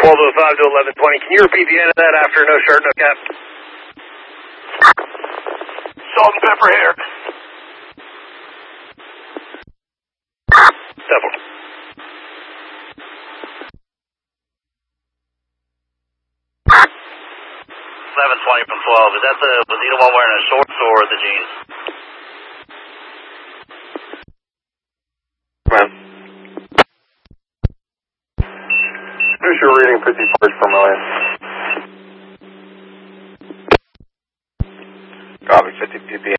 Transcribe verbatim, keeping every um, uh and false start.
twelve oh five to eleven twenty. Can you repeat the end of that after no shirt, no cap? Salt and pepper hair. Definitely. eleven twenty from twelve. Is that the, was he the one wearing the shorts or the jeans? Man. Here's your reading, fifty parts per million. Copy, fifty P P